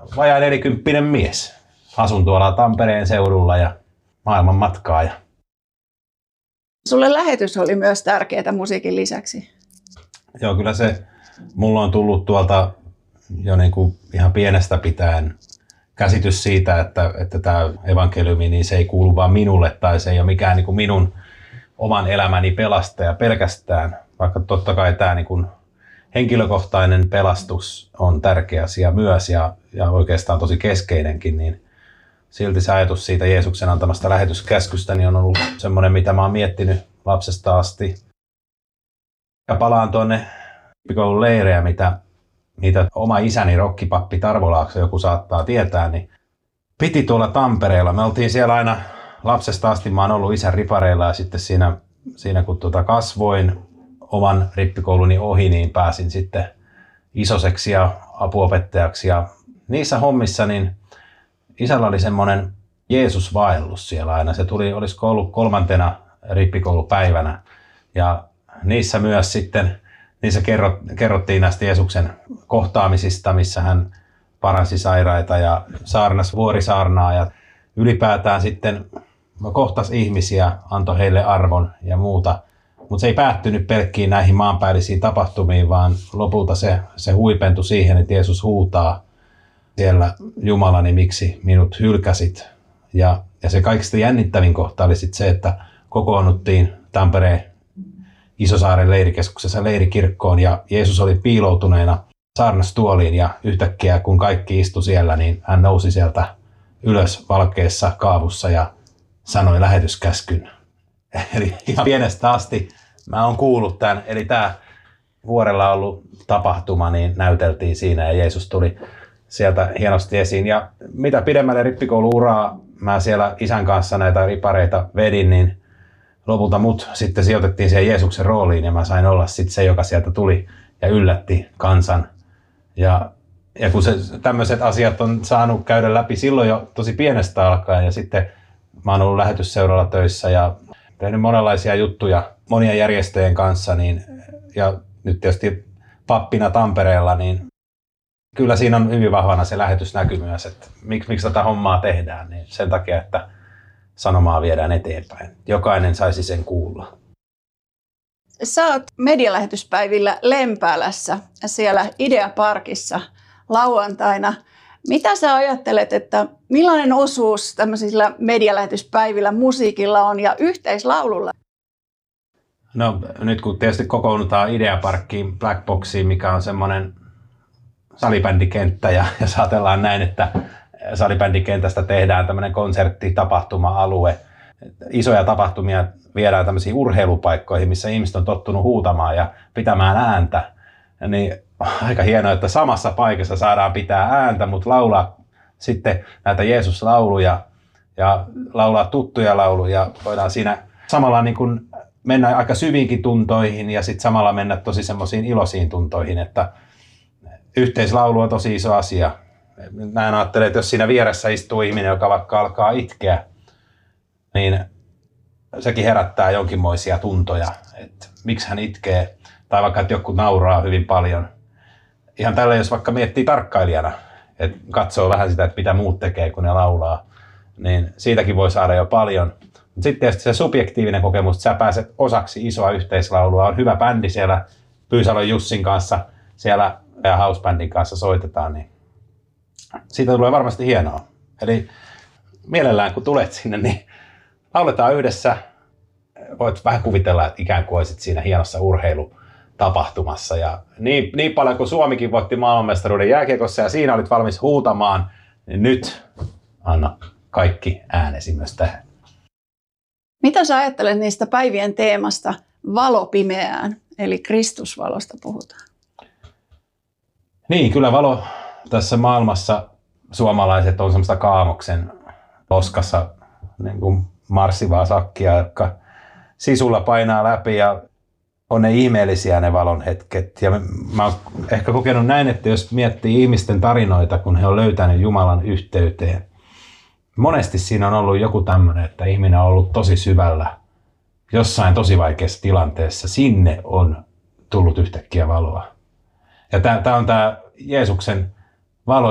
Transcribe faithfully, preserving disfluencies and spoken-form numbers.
vajaa nelikymppinen mies. Asun tuolla Tampereen seudulla ja maailman matkaa. Ja... Sulle lähetys oli myös tärkeää musiikin lisäksi. Joo, kyllä se mulla on tullut tuolta jo niin kuin ihan pienestä pitäen käsitys siitä, että, että tämä evankeliumi niin se ei kuulu vaan minulle tai se ei ole mikään niin kuin minun oman elämäni pelastaja pelkästään, vaikka totta kai tämä niin kuin henkilökohtainen pelastus on tärkeä asia myös ja, ja oikeastaan tosi keskeinenkin, niin silti se ajatus siitä Jeesuksen antamasta lähetyskäskystä niin on ollut semmoinen, mitä mä oon miettinyt lapsesta asti. Ja palaan tuonne rippikoulun leirejä, mitä, mitä oma isäni rokkipappi Tarvo Laakso, joku saattaa tietää, niin piti tuolla Tampereella. Me oltiin siellä aina lapsesta asti, mä oon ollut isän ripareilla ja sitten siinä, siinä kun tuota kasvoin oman rippikouluni ohi, niin pääsin sitten isoseksi ja apuopettajaksi. Ja niissä hommissa niin isällä oli semmoinen Jeesus-vaellus siellä aina. Se tuli, olisiko ollut kolmantena rippikoulupäivänä. Ja niissä myös sitten, niissä kerrottiin näistä Jeesuksen kohtaamisista, missä hän paransi sairaita ja saarnasi vuorisaarnaa. Ja ylipäätään sitten kohtasi ihmisiä, antoi heille arvon ja muuta. Mutta se ei päättynyt pelkkiin näihin maanpäällisiin tapahtumiin, vaan lopulta se, se huipentui siihen, että Jeesus huutaa siellä, Jumalani, miksi minut hylkäsit. Ja, ja se kaikista jännittävin kohta oli sitten se, että kokoonnuttiin Tampereen Isosaaren leirikeskuksessa leirikirkkoon ja Jeesus oli piiloutuneena saarnastuoliin ja yhtäkkiä kun kaikki istu siellä, niin hän nousi sieltä ylös valkeassa kaavussa ja sanoi lähetyskäskyn. Eli ihan pienestä asti mä oon kuullut tämän, eli tämä vuorella ollut tapahtuma, niin näyteltiin siinä ja Jeesus tuli sieltä hienosti esiin. Ja mitä pidemmälle rippikoulu-uraa mä siellä isän kanssa näitä ripareita vedin, niin lopulta mut sitten sijoitettiin siihen Jeesuksen rooliin ja mä sain olla sitten se, joka sieltä tuli ja yllätti kansan. Ja, ja kun se, tämmöiset asiat on saanut käydä läpi silloin jo tosi pienestä alkaen ja sitten mä oon ollut lähetysseuralla töissä ja tehnyt monenlaisia juttuja monien järjestöjen kanssa niin, ja nyt tietysti pappina Tampereella, niin kyllä siinä on hyvin vahvana se lähetysnäky myös, että miksi, miksi tätä hommaa tehdään, niin sen takia, että sanomaa viedään eteenpäin. Jokainen saisi sen kuulla. Sä oot medialähetyspäivillä Lempäälässä siellä Ideaparkissa lauantaina. Mitä sä ajattelet, että millainen osuus tämmöisillä medialähetyspäivillä musiikilla on ja yhteislaululla? No nyt kun tietysti kokoonnutaan Ideaparkkiin, Blackboxiin, mikä on semmoinen salibändikenttä ja, ja saatellaan näin, että salibändikentästä tehdään tämmöinen konserttitapahtuma-alue. Isoja tapahtumia viedään tämmöisiin urheilupaikkoihin, missä ihmiset on tottunut huutamaan ja pitämään ääntä. Niin aika hienoa, että samassa paikassa saadaan pitää ääntä, mutta laulaa sitten näitä Jeesus-lauluja ja laulaa tuttuja lauluja. Voidaan siinä samalla niin kuin mennä aika syviinkin tuntoihin ja sitten samalla mennä tosi semmoisiin iloisiin tuntoihin, että yhteislaulu on tosi iso asia. Mä ajattelen, että jos siinä vieressä istuu ihminen, joka vaikka alkaa itkeä, niin sekin herättää jonkinmoisia tuntoja, että miksi hän itkee, tai vaikka että joku nauraa hyvin paljon. Ihan tällä, jos vaikka miettii tarkkailijana, että katsoo vähän sitä, että mitä muut tekee, kun ne laulaa, niin siitäkin voi saada jo paljon. Mutta sitten tietysti se subjektiivinen kokemus, että sä pääset osaksi isoa yhteislaulua, on hyvä bändi siellä Pyysalon Jussin kanssa, siellä ja housebändin kanssa soitetaan, niin siitä tulee varmasti hienoa. Eli mielellään kun tulet sinne, niin lauletaan yhdessä. Voit vähän kuvitella, että ikään kuin olisit siinä hienossa urheilutapahtumassa. Ja niin, niin paljon kuin Suomikin voitti maailmanmestaruuden jääkiekossa ja siinä olit valmis huutamaan, niin nyt anna kaikki äänesi myös tähän. Mitä sä ajattelet niistä päivien teemasta valo pimeään, eli Kristusvalosta puhutaan? Niin, kyllä valo tässä maailmassa suomalaiset on semmoista kaamoksen loskassa niin kuin marssivaa sakkia, jotka sisulla painaa läpi ja on ne ihmeellisiä ne valon hetket. Ja mä oon ehkä kokenut näin, että jos miettii ihmisten tarinoita, kun he on löytänyt Jumalan yhteyteen, monesti siinä on ollut joku tämmöinen, että ihminen on ollut tosi syvällä, jossain tosi vaikeassa tilanteessa, sinne on tullut yhtäkkiä valoa. Ja tämä on tämä Jeesuksen valo,